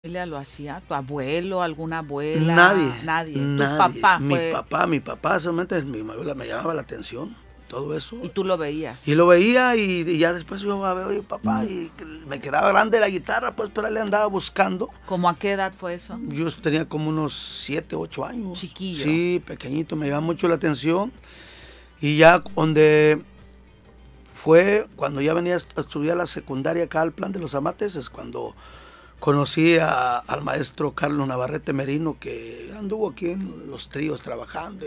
familia lo hacía? ¿Tu abuelo, alguna abuela? Nadie. Nadie. Nadie. Tu papá fue... Mi papá solamente mi abuela me llamaba la atención, todo eso. Y tú lo veías. Y lo veía y ya después yo a ver, oye papá, y me quedaba grande la guitarra, pues pero él le andaba buscando. ¿Cómo a qué edad fue eso? Yo tenía como unos 7, 8 años. Chiquillo. Sí, pequeñito, me llamaba mucho la atención. Y ya donde fue, cuando ya venía a estudiar la secundaria acá al Plan de los Amates, es cuando conocí al maestro Carlos Navarrete Merino, que anduvo aquí en los tríos trabajando.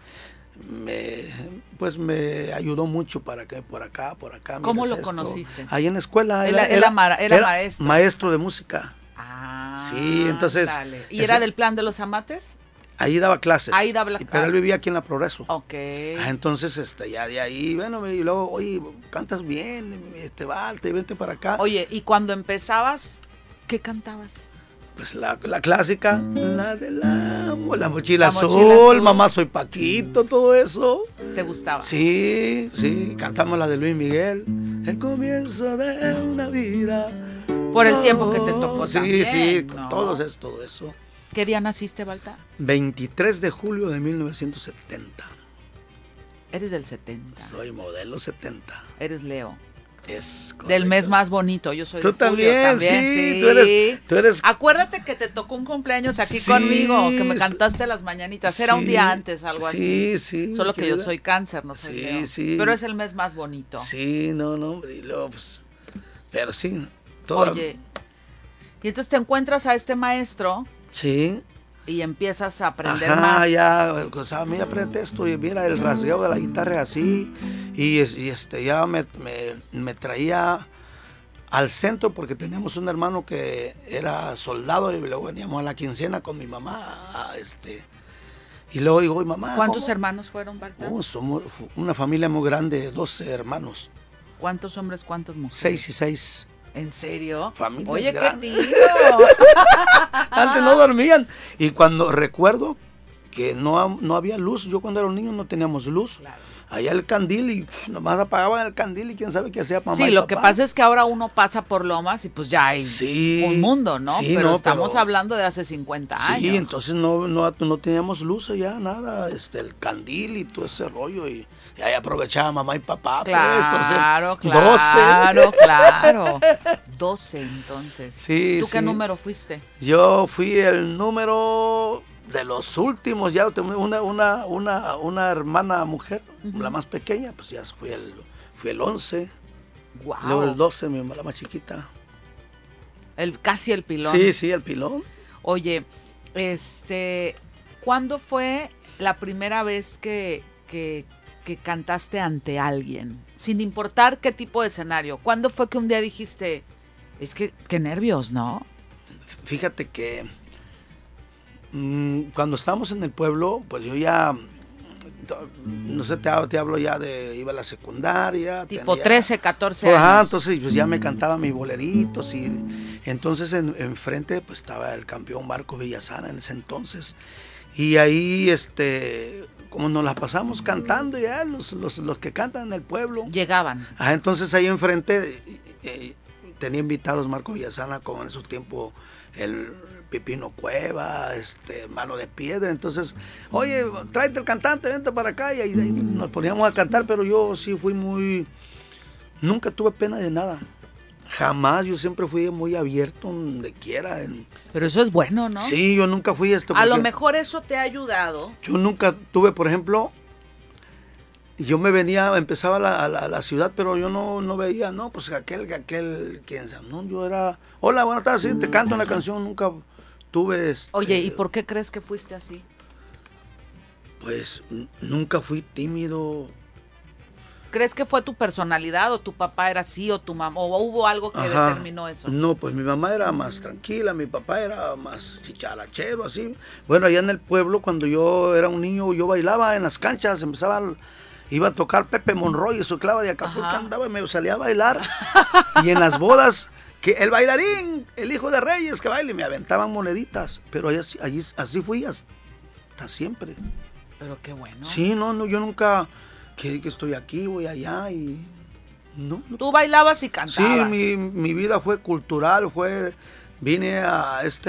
Me ayudó mucho para que por acá. ¿Cómo lo conociste? Ahí en la escuela. Era maestro. Maestro de música. Ah, sí, entonces. Dale. ¿Y era del Plan de los Amates? Ahí daba clases. Ahí daba clases. Pero él vivía aquí en la Progreso. Ok. Entonces, ya de ahí, bueno, y luego, oye, cantas bien, vente para acá. Oye, y cuando empezabas, ¿qué cantabas? Pues la clásica, la de la mochila azul, mamá soy Paquito, todo eso. ¿Te gustaba? Sí, cantamos la de Luis Miguel, el comienzo de una vida. Por el tiempo que te tocó también. Sí, ¿no? todo eso. ¿Qué día naciste, Balta? 23 de julio de 1970. Eres del 70. Soy modelo 70. Eres Leo. Es correcto. Del mes más bonito, yo soy Tú de julio, también, sí. Tú eres. Acuérdate que te tocó un cumpleaños aquí conmigo, que me cantaste las mañanitas. Era un día antes, algo así. Sí. Solo que yo soy Cáncer, no soy Leo. Sí. Pero es el mes más bonito. Sí, no, hombre, y luego, pues, pero sí. Oye, y entonces te encuentras a este maestro. Sí. Y empiezas a aprender más. Mira, aprende esto, y mira, el rasgueo de la guitarra es así. Y ya me traía al centro porque teníamos un hermano que era soldado y luego veníamos a la quincena con mi mamá. Y luego digo, mamá. ¿Cuántos hermanos fueron, Balta? Somos una familia muy grande, 12 hermanos. ¿Cuántos hombres, cuántas mujeres? 6 y 6. ¿En serio? Familias Oye, grandes. qué tiro. Antes no dormían. Y cuando recuerdo que no había luz, yo cuando era un niño no teníamos luz. Claro. Allá el candil y nomás apagaban el candil y quién sabe qué hacía mamá. Sí, lo que pasa es que ahora uno pasa por Lomas y pues ya hay un mundo, ¿no? Sí, pero estamos hablando de hace 50 años. Sí, entonces no teníamos luz allá, nada, el candil y todo ese rollo y ahí aprovechaba mamá y papá. Claro, pues, entonces, claro. 12 entonces. Sí, ¿Tú qué número fuiste? Yo fui el número de los últimos, ya una hermana mujer, la más pequeña, pues ya fui el 11. Wow. Luego el 12, la más chiquita. Casi el pilón. Sí, el pilón. Oye, ¿cuándo fue la primera vez que cantaste ante alguien? Sin importar qué tipo de escenario. ¿Cuándo fue que un día dijiste, es que qué nervios, ¿no? Fíjate que cuando estábamos en el pueblo, pues yo ya, no sé, te hablo ya iba a la secundaria. Tipo 13, 14 años. Entonces pues ya me cantaba mis boleritos y entonces enfrente pues estaba el campeón Marco Villasana en ese entonces. Y ahí, como nos las pasamos cantando ya, los que cantan en el pueblo. Llegaban. Entonces ahí enfrente tenía invitados Marco Villasana, como en su tiempo el Pipino Cueva, Mano de Piedra. Entonces, oye, tráete el cantante, vente para acá. Y ahí nos poníamos a cantar, pero yo sí fui nunca tuve pena de nada. Jamás, yo siempre fui muy abierto donde quiera. Pero eso es bueno, ¿no? Sí, yo nunca fui A lo mejor eso te ha ayudado. Yo nunca tuve, por ejemplo, yo empezaba a la ciudad, pero yo no veía, no, pues aquel, quién sabe, no, yo era, hola, buenas tardes, sí, te canto una canción, nunca tuve. Oye, ¿y por qué crees que fuiste así? Pues nunca fui tímido. ¿Crees que fue tu personalidad o tu papá era así o tu mamá o hubo algo que determinó eso? No, pues mi mamá era más tranquila, mi papá era más chicharachero, así. Bueno, allá en el pueblo, cuando yo era un niño, yo bailaba en las canchas, iba a tocar Pepe Monroy y su clava de Acapulco, andaba y me salía a bailar. Y en las bodas, que el bailarín, el hijo de Reyes que baile, me aventaban moneditas. Pero así fui hasta siempre. Pero qué bueno. Sí, no, yo nunca, que estoy aquí, voy allá y... No. Tú bailabas y cantabas. Sí, mi vida fue cultural, fue Vine a